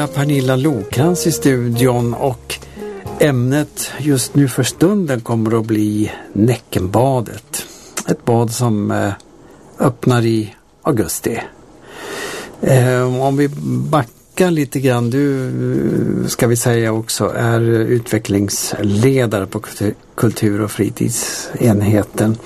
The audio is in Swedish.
jag Pernilla Lokrans i studion och ämnet just nu för stunden kommer att bli Näckenbadet. Ett bad som öppnar i augusti. Om vi backar lite grann, du ska vi säga också är utvecklingsledare på kultur- och fritidsenheten.